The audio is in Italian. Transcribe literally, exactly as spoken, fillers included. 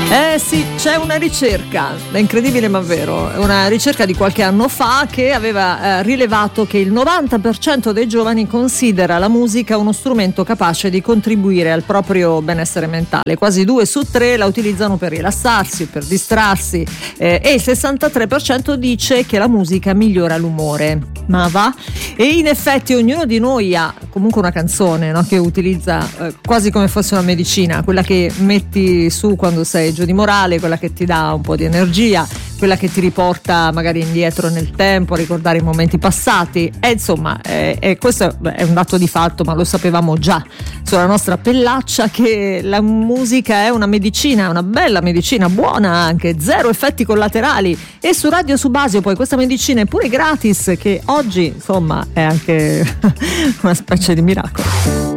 Eh sì, c'è una ricerca, è incredibile ma vero, una ricerca di qualche anno fa che aveva eh, rilevato che il novanta per cento dei giovani considera la musica uno strumento capace di contribuire al proprio benessere mentale. Quasi due su tre la utilizzano per rilassarsi, per distrarsi eh, e il sessantatré per cento dice che la musica migliora l'umore. Ma va? E in effetti ognuno di noi ha comunque una canzone, no? Che utilizza eh, quasi come fosse una medicina, quella che metti su quando sei giù di morale, quella che ti dà un po' di energia, quella che ti riporta magari indietro nel tempo a ricordare i momenti passati. E insomma eh, eh, questo è un dato di fatto, ma lo sapevamo già sulla nostra pellaccia che la musica è una medicina, una bella medicina, buona anche, zero effetti collaterali, e su Radio Subasio poi questa medicina è pure gratis, che oggi insomma è anche una specie di miracolo.